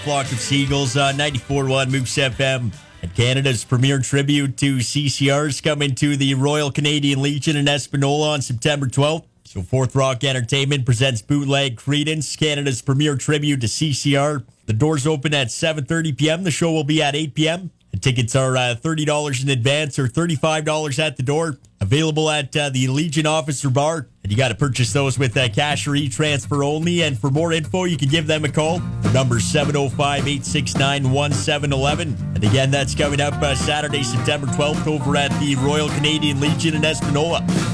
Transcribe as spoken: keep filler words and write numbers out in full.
Flock of Seagulls on ninety-four point one Moose F M. And Canada's premier tribute to C C Rs coming to the Royal Canadian Legion in Espanola on September twelfth. So Fourth Rock Entertainment presents Bootleg Credence, Canada's premier tribute to C C R. The doors open at seven thirty p.m. The show will be at eight p.m. And tickets are uh, thirty dollars in advance or thirty-five dollars at the door. Available at uh, the Legion Officer Bar. And you got to purchase those with uh, cash or e-transfer only. And for more info, you can give them a call. The number's seven oh five, eight six nine, one seven one one. And again, that's coming up uh, Saturday, September twelfth over at the Royal Canadian Legion in Espanola.